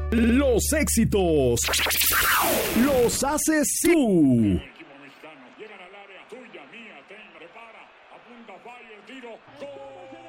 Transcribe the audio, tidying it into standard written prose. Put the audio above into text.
Los éxitos los haces tú. Llegan al área, tuya, mía, ten, prepara, apunta, falla, el tiro, ¡gol!